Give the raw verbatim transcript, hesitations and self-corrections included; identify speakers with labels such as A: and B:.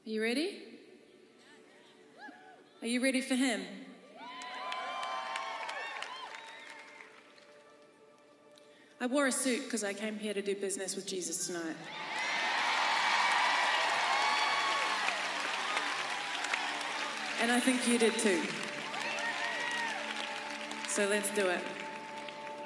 A: Are you ready? Are you ready for him? I wore a suit because I came here to do business with Jesus tonight. And I think you did too. So let's do it.